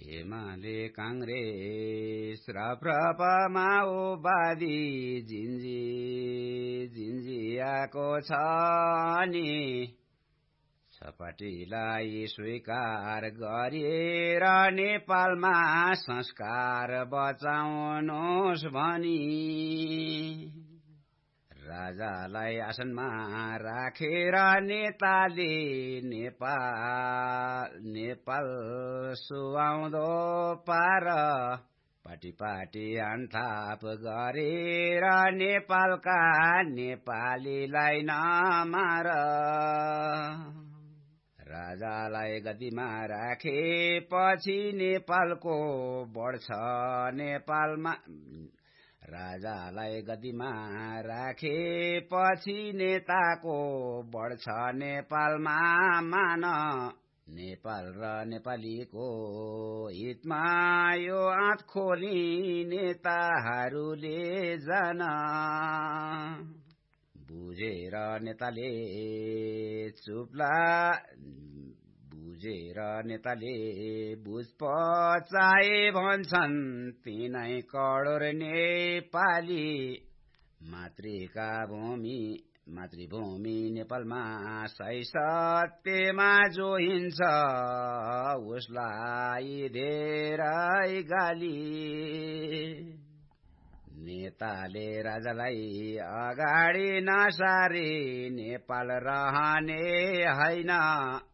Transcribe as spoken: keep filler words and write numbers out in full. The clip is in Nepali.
एमाले कांग्रेस राप्रपा माओवादी जिन्जी जिन्जियाको छ नि छपाटीलाई स्वीकार गरेर नेपालमा संस्कार बचाउनुहोस् भनी राजालाई आसनमा राखेर नेताले नेपाल नेपाल सुहाउँदो पार पाटी पाटी अन्थाप गरेर नेपालका नेपालीलाई नमार राजालाई गद्दीमा राखेपछि नेपालको बढ्छ नेपालमा राजालाई गद्दीमा राखेपछि नेताको बढ्छ नेपालमा मान नेपाल र नेपालीको हितमा यो आँट खोली नेताहरूले जान बुझेर नेताले चुप्ला बुझेर नेताले बुझ पचाए भन्छन् तिनै करोड नेपाली मातृका भूमि मातृभूमि नेपालमा सही सत्यमा जो हिन्छ उसलाई धेरै गाली नेताले राजालाई अगाडि नसारी नेपाल रहने हैन